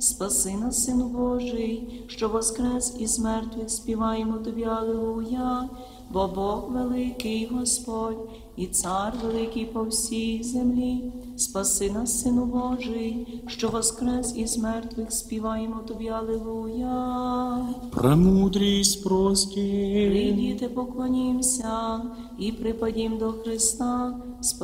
спаси нас, Сину Божий, що воскрес із мертвих, співаємо тобі, алілуя. Бо Бог великий Господь, і Цар великий по всій землі. Спаси нас, Сину Божий, що воскрес із мертвих, співаємо тобі, алілуя. Премудрість прості. Прийдіте, поклонімся і припадім до Христа.